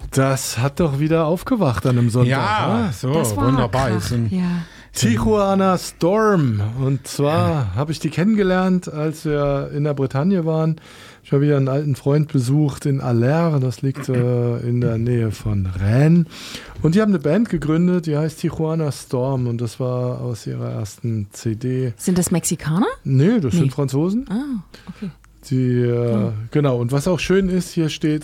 Das hat doch wieder aufgewacht an einem Sonntag. Ja, ne? so, Das war wunderbar. Krach, ja. Tijuana Storm. Und zwar habe ich die kennengelernt, als wir in der Bretagne waren. Ich habe wieder einen alten Freund besucht in Aller. Das liegt in der Nähe von Rennes. Und die haben eine Band gegründet, die heißt Tijuana Storm. Und das war aus ihrer ersten CD. Sind das Mexikaner? Nee, das sind Franzosen. Ah, okay. Genau. Und was auch schön ist, hier steht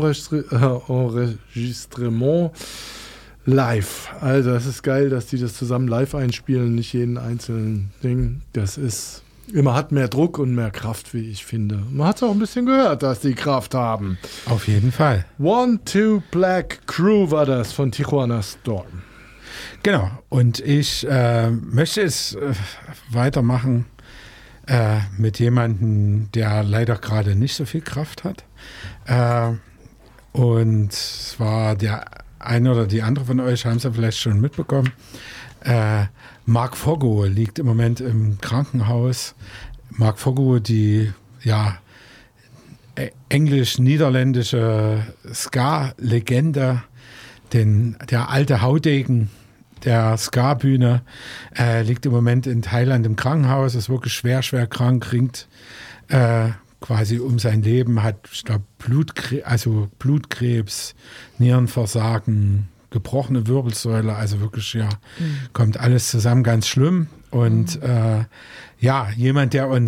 Enregistrement live. Also das ist geil, dass die das zusammen live einspielen, nicht jeden einzelnen Ding. Das ist hat mehr Druck und mehr Kraft, wie ich finde. Man hat es auch ein bisschen gehört, dass die Kraft haben. Auf jeden Fall. 1-2 Black Crew war das von Tijuana Storm. Genau. Und ich möchte es weitermachen mit jemandem, der leider gerade nicht so viel Kraft hat. Und zwar der eine oder die andere von euch haben es ja vielleicht schon mitbekommen. Marc Foggo liegt im Moment im Krankenhaus. Marc Foggo, die englisch-niederländische Ska-Legende, der alte Haudegen der Ska-Bühne, liegt im Moment in Thailand im Krankenhaus, ist wirklich schwer krank, ringt quasi um sein Leben, hat, ich glaube, Blutkrebs, Nierenversagen, gebrochene Wirbelsäule, also wirklich, kommt alles zusammen ganz schlimm. Und jemand, der uns